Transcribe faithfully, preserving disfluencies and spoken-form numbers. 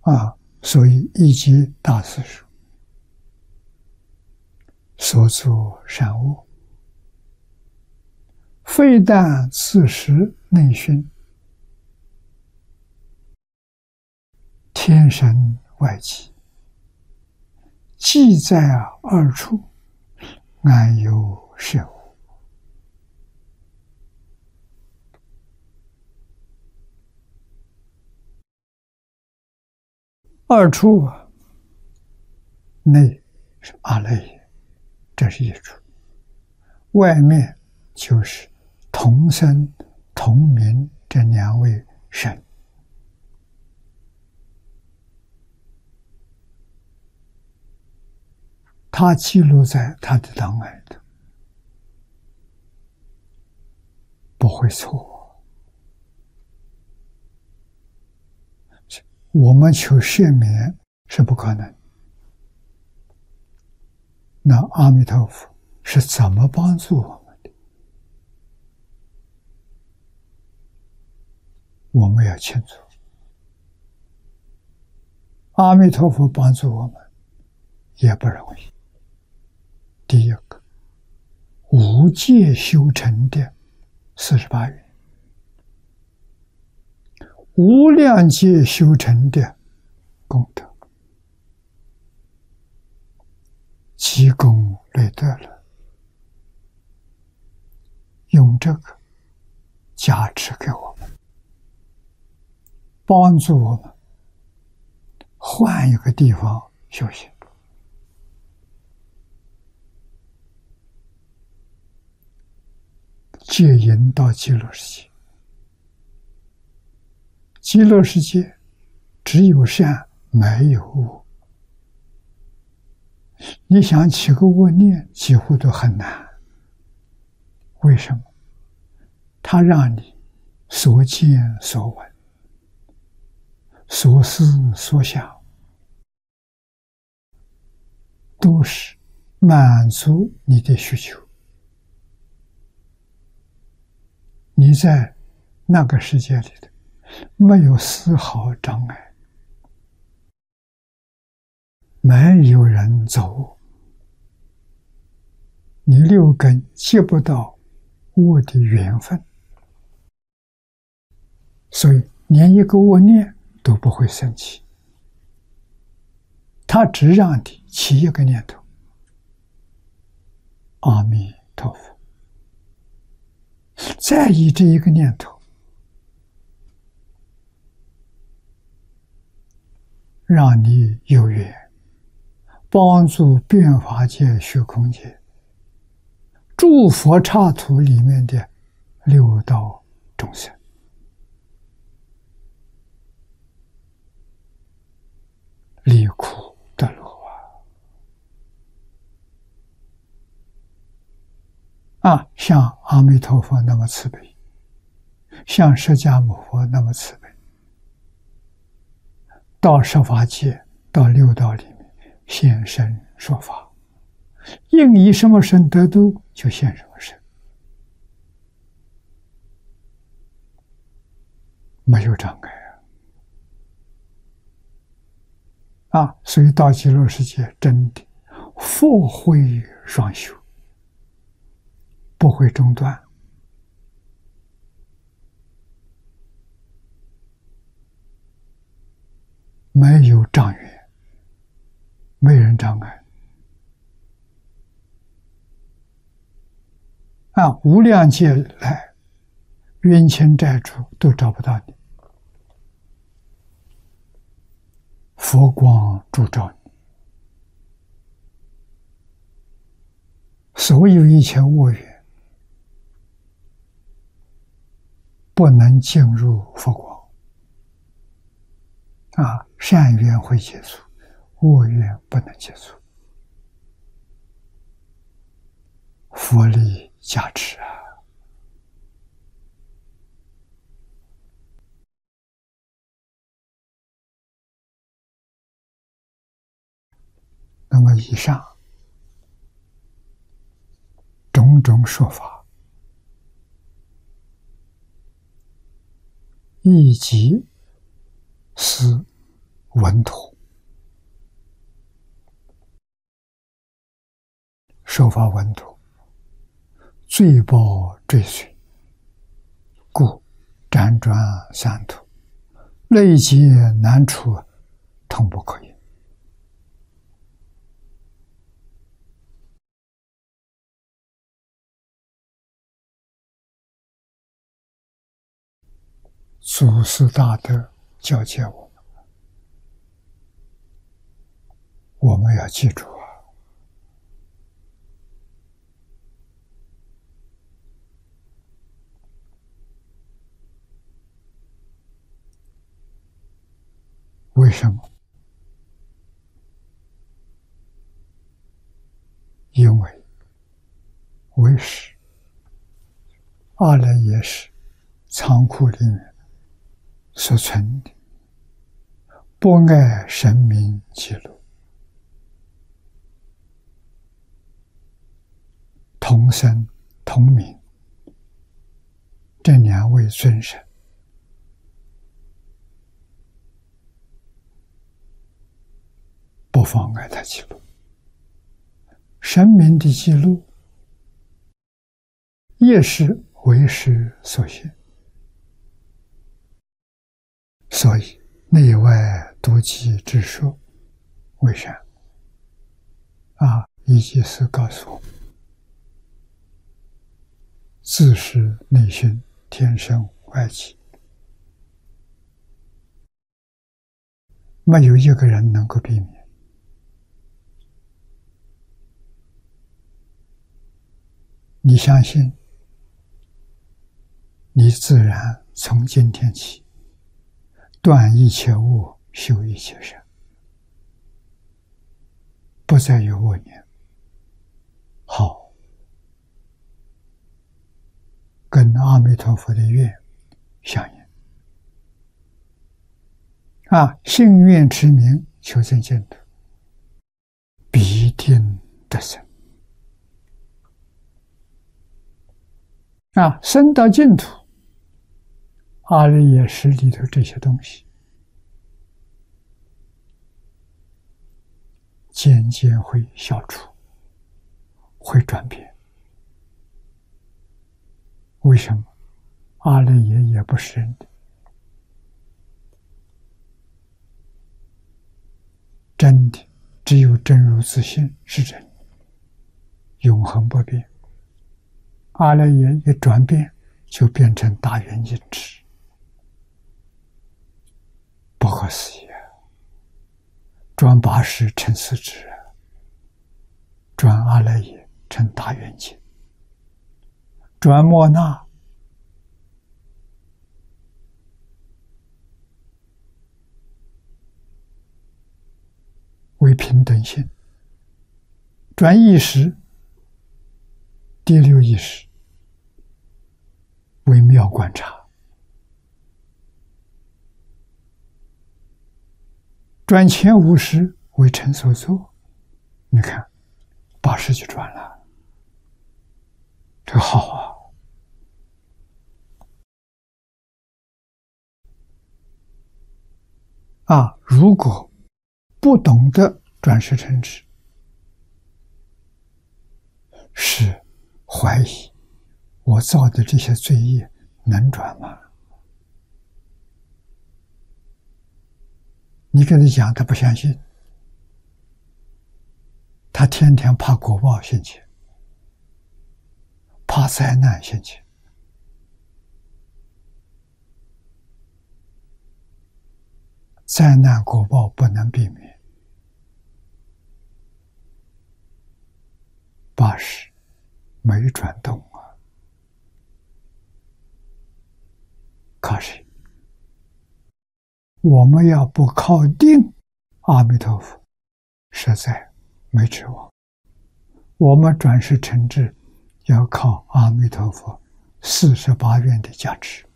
啊，所以一即大师说：所作善恶，非但自识内熏，天神外际，既在二处，安有是无？二处啊，内是阿赖耶，这是一处；外面就是同生同名这两位神。他记录在他的档案里，不会错。我们求赦免是不可能。那阿弥陀佛是怎么帮助我们的？我们要清楚，阿弥陀佛帮助我们也不容易。第一个，无界修成的四十八愿，无量界修成的功德，积功累德了，用这个加持给我们，帮助我们换一个地方修行。戒引到极乐世界，极乐世界只有善没有恶，你想起个恶念几乎都很难。为什么？他让你所见所闻所思所想都是满足你的需求，你在那个世界里的没有丝毫障碍，没有人走，你六根接不到恶的缘分，所以连一个恶念都不会生起。他只让你起一个念头：阿弥陀佛。再以这一个念头，让你有缘帮助变法界、虚空界诸佛刹土里面的六道众生，离苦得乐啊！啊，像阿弥陀佛那么慈悲，像释迦牟尼佛那么慈悲，到十法界、到六道里面现身说法，应以什么身得度，就现什么身，没有障碍啊！啊，所以到极乐世界真的佛慧双修，不会中断。没有障缘，没人障碍啊！无量劫来，冤亲债主都找不到你，佛光烛照你，所有一切恶缘不能进入佛光啊！善缘会接触，恶缘不能接触。佛力加持啊！那么以上种种说法，亦即是稳妥，受法稳妥，罪报追随，故辗转三途，累劫难除，通不可言。祖师大德教诫我们，我们要记住啊！为什么？因为为师阿赖耶识仓库里面所存的不爱神明记录，同生同名这两位尊神，不妨碍他记录。神明的记录也是为师所现，所以内外独记之说为善啊！一即是告诉我们，自是内心天生外起，没有一个人能够避免。你相信，你自然从今天起断一切恶，修一切善，不再有恶念。好，跟阿弥陀佛的愿相应啊！信愿持名，求证净土，必定得生啊！生到净土，阿赖耶识里头这些东西渐渐会消除，会转变。为什么？阿赖耶也不是真的，真的只有真如自性是真的，永恒不变。阿赖耶一转变，就变成大圆镜智，不可思议啊！转八识成四智，转阿赖耶成大圆镜，转莫那为平等性，转意识第六意识为妙观察，转前五识为成所作。你看，八识就转了，这个好啊！啊，如果不懂得转识成智，是怀疑我造的这些罪业能转吗？你跟他讲，他不相信，他天天怕果报现前，怕灾难现前。灾难果报不能避免，八识没转动啊！可是我们要不靠定阿弥陀佛，实在没指望。我们转世成智，要靠阿弥陀佛四十八愿的加持。